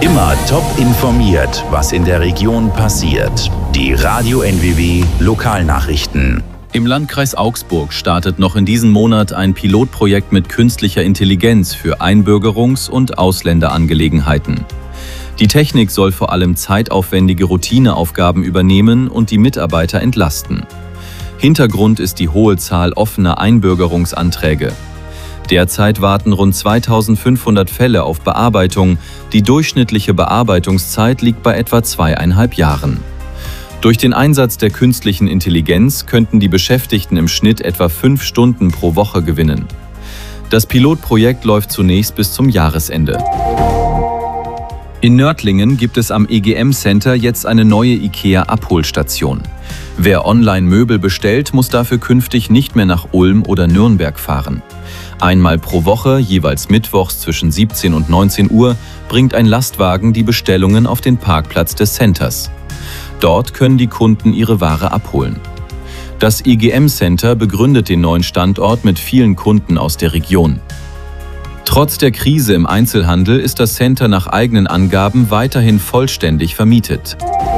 Immer top informiert, was in der Region passiert. Die Radio NWW Lokalnachrichten. Im Landkreis Augsburg startet noch in diesem Monat ein Pilotprojekt mit künstlicher Intelligenz für Einbürgerungs- und Ausländerangelegenheiten. Die Technik soll vor allem zeitaufwendige Routineaufgaben übernehmen und die Mitarbeiter entlasten. Hintergrund ist die hohe Zahl offener Einbürgerungsanträge. Derzeit warten rund 2500 Fälle auf Bearbeitung. Die durchschnittliche Bearbeitungszeit liegt bei etwa 2,5 Jahren. Durch den Einsatz der künstlichen Intelligenz könnten die Beschäftigten im Schnitt etwa 5 Stunden pro Woche gewinnen. Das Pilotprojekt läuft zunächst bis zum Jahresende. In Nördlingen gibt es am EGM-Center jetzt eine neue IKEA-Abholstation. Wer online Möbel bestellt, muss dafür künftig nicht mehr nach Ulm oder Nürnberg fahren. Einmal pro Woche, jeweils mittwochs zwischen 17 und 19 Uhr, bringt ein Lastwagen die Bestellungen auf den Parkplatz des Centers. Dort können die Kunden ihre Ware abholen. Das EGM-Center begründet den neuen Standort mit vielen Kunden aus der Region. Trotz der Krise im Einzelhandel ist das Center nach eigenen Angaben weiterhin vollständig vermietet.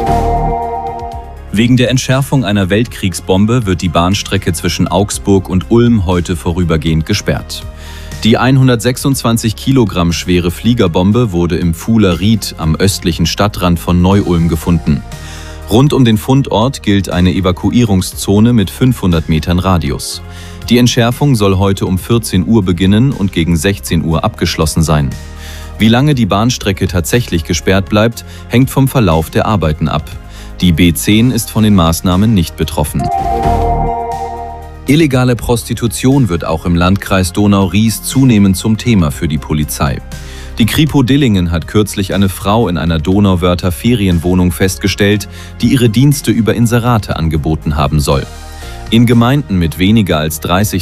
Wegen der Entschärfung einer Weltkriegsbombe wird die Bahnstrecke zwischen Augsburg und Ulm heute vorübergehend gesperrt. Die 126 Kilogramm schwere Fliegerbombe wurde im Fuhler Ried am östlichen Stadtrand von Neu-Ulm gefunden. Rund um den Fundort gilt eine Evakuierungszone mit 500 Metern Radius. Die Entschärfung soll heute um 14 Uhr beginnen und gegen 16 Uhr abgeschlossen sein. Wie lange die Bahnstrecke tatsächlich gesperrt bleibt, hängt vom Verlauf der Arbeiten ab. Die B10 ist von den Maßnahmen nicht betroffen. Illegale Prostitution wird auch im Landkreis Donau-Ries zunehmend zum Thema für die Polizei. Die Kripo Dillingen hat kürzlich eine Frau in einer Donauwörther Ferienwohnung festgestellt, die ihre Dienste über Inserate angeboten haben soll. In Gemeinden mit weniger als 30